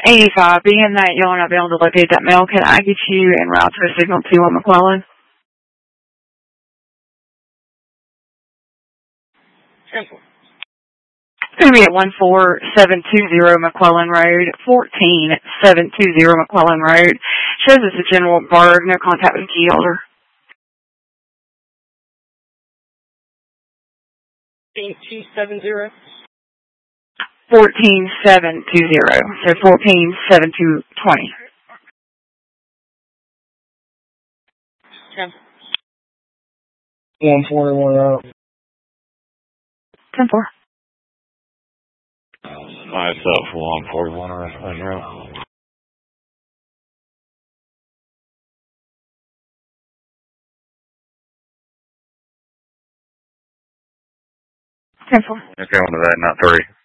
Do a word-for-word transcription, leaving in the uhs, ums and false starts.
eighty-five, being that y'all are not able to locate that mail, can I get you en route to a signal two on McClellan? Simple. It's going to be at one four seven two zero McClellan Road, fourteen seven two zero McClellan Road. Shows it's a general burg, no contact with key holder. fourteen two seven zero? fourteen seven two zero, so fourteen seven two twenty. ten. one forty-one out. ten four. Myself, one forty-one on route. ten four. Okay, on to that, not three.